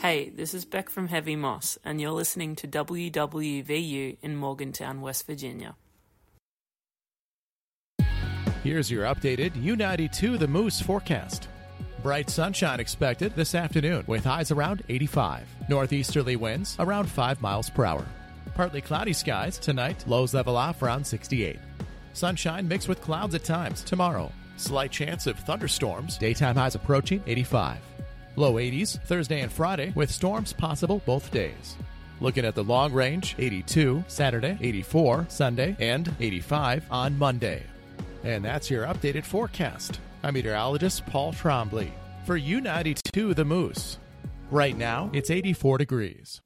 Hey, this is Beck from Heavy Moss, and you're listening to WWVU in Morgantown, West Virginia. Here's your updated U92 The Moose forecast. Bright sunshine expected this afternoon with highs around 85. Northeasterly winds around 5 miles per hour. Partly cloudy skies tonight, lows level off around 68. Sunshine mixed with clouds at times tomorrow. Slight chance of thunderstorms, daytime highs approaching 85. Low 80s Thursday and Friday with storms possible both days. Looking at the long range, 82 Saturday, 84 Sunday, and 85 on Monday. And that's your updated forecast. I'm meteorologist Paul Trombley for U92 The Moose. Right now, it's 84 degrees.